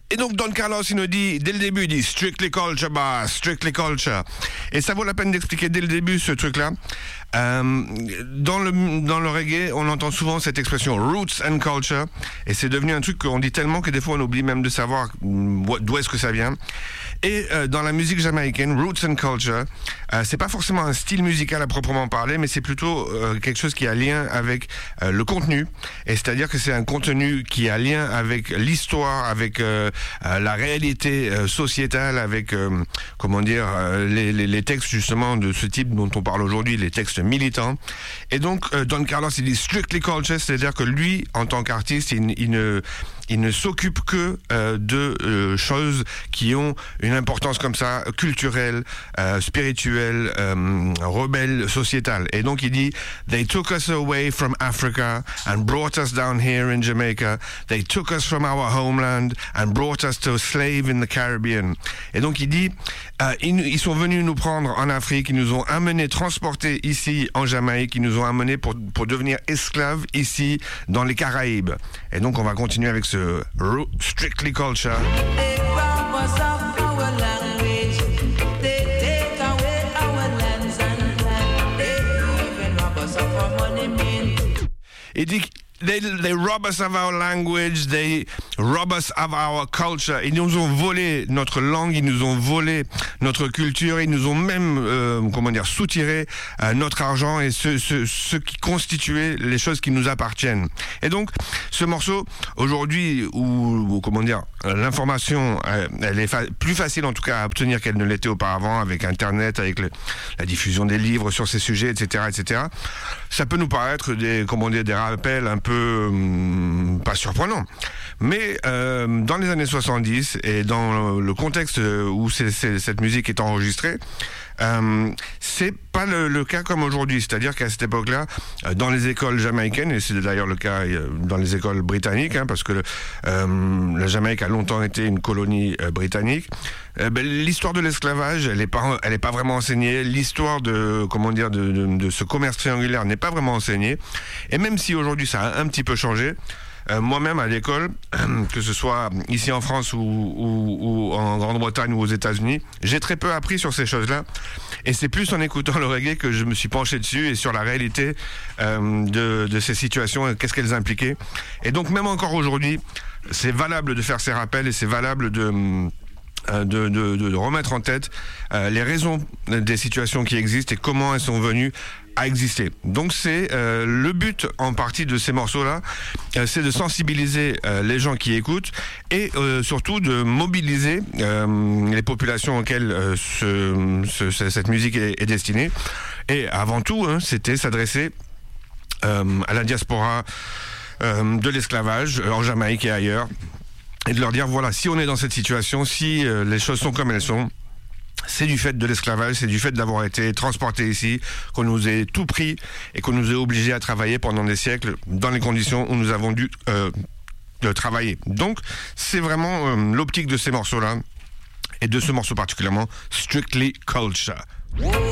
Et donc Don Carlos, il nous dit, dès le début, il dit Strictly Culture, bah, Strictly Culture. Et ça vaut la peine d'expliquer dès le début ce truc-là. Dans le reggae, on entend souvent cette expression roots and culture, et c'est devenu un truc qu'on dit tellement que des fois on oublie même de savoir d'où est-ce que ça vient. Et dans la musique jamaïcaine, roots and culture, c'est pas forcément un style musical à proprement parler, mais c'est plutôt quelque chose qui a lien avec le contenu, et c'est-à-dire que c'est un contenu qui a lien avec l'histoire, avec la réalité sociétale, avec comment dire les textes justement de ce type dont on parle aujourd'hui, les textes militants. Et donc Don Carlos, il dit strictly culture, c'est-à-dire que lui, en tant qu'artiste, il ne s'occupe que de choses qui ont une importance comme ça, culturelle, spirituelle, rebelle, sociétale. Et donc il dit, they took us away from Africa and brought us down here in Jamaica. They took us from our homeland and brought us to a slave in the Caribbean. Et donc il dit, ils sont venus nous prendre en Afrique, ils nous ont amenés, transportés ici en Jamaïque, ils nous ont amenés pour devenir esclaves ici dans les Caraïbes. Et donc on va continuer avec ce strictly culture. Il dit They rob us of our language, they rob us of our culture. Ils nous ont volé notre langue, ils nous ont volé notre culture, ils nous ont même, soutiré notre argent et ce qui constituait les choses qui nous appartiennent. Et donc, ce morceau, aujourd'hui, où l'information, elle est plus facile en tout cas à obtenir qu'elle ne l'était auparavant, avec Internet, avec la diffusion des livres sur ces sujets, etc., etc. Ça peut nous paraître des rappels un peu pas surprenants. Mais dans les années 70 et dans le contexte où cette musique est enregistrée, c'est pas le cas comme aujourd'hui. C'est-à-dire qu'à cette époque-là, dans les écoles jamaïcaines, et c'est d'ailleurs le cas dans les écoles britanniques, parce que la Jamaïque a longtemps été une colonie britannique, l'histoire de l'esclavage, elle est pas vraiment enseignée. L'histoire de ce commerce triangulaire n'est pas vraiment enseignée. Et même si aujourd'hui ça a un petit peu changé, moi-même à l'école, que ce soit ici en France ou en Grande-Bretagne ou aux États-Unis, j'ai très peu appris sur ces choses-là. Et c'est plus en écoutant le reggae que je me suis penché dessus et sur la réalité de ces situations et qu'est-ce qu'elles impliquaient. Et donc même encore aujourd'hui, c'est valable de faire ces rappels et c'est valable de remettre en tête les raisons des situations qui existent et comment elles sont venues à exister. Donc c'est le but en partie de ces morceaux-là, c'est de sensibiliser les gens qui écoutent et surtout de mobiliser les populations auxquelles cette musique est destinée. Et avant tout, c'était s'adresser à la diaspora de l'esclavage en Jamaïque et ailleurs, et de leur dire, voilà, si on est dans cette situation, si les choses sont comme elles sont, c'est du fait de l'esclavage, c'est du fait d'avoir été transporté ici, qu'on nous ait tout pris et qu'on nous ait obligés à travailler pendant des siècles dans les conditions où nous avons dû travailler. Donc, c'est vraiment l'optique de ces morceaux-là, et de ce morceau particulièrement, Strictly Culture.